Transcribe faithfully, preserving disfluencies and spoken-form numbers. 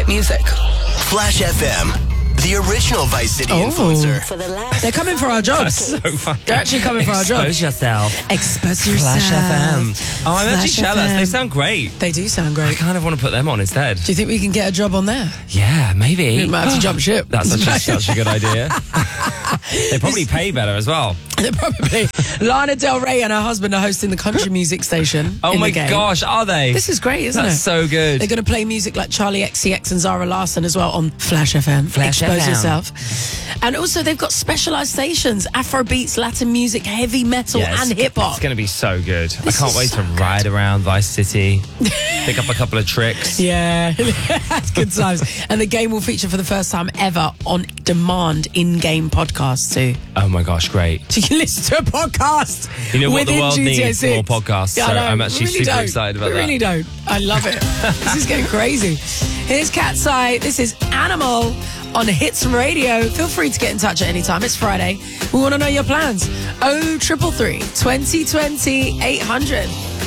hit music. Flash F M, the original Vice City Oh. influencer. For the last They're coming for our jobs. So funny. They're actually coming for our jobs. Expose yourself. Expose yourself. Flash F M. Oh, I'm actually Flash jealous. F M. They sound great. They do sound I great. kind of want to put them on instead. Do you think we can get a job on there? Yeah, maybe. We might have to jump ship. That's such a, such a good idea. They probably pay better as well. They're probably. Lana Del Rey and her husband are hosting the country music station. Oh in my the game. gosh, are they? This is great, isn't That's it? so good. They're going to play music like Charlie X C X and Zara Larsson as well on Flash F M. Flash Expose F M. yourself. And also they've got specialised stations, Afro beats, Latin music, heavy metal Yeah, it's- and hip hop. It's going to be so good. This I can't is wait so to ride around Vice City, pick up a couple of tricks. Yeah, that's good times. And the game will feature for the first time ever on demand in-game podcasts too. Oh my gosh, great. So you can listen to a podcast. You know what, the within world G T A needs six. more podcasts, Yeah, I so know. I'm actually We really super don't. excited about we that. really don't. I love it. This is getting crazy. Here's Cat's Eye. This is Animal on Hits Radio. Feel free to get in touch at any time. It's Friday. We want to know your plans. Oh, triple three, twenty twenty, eight hundred.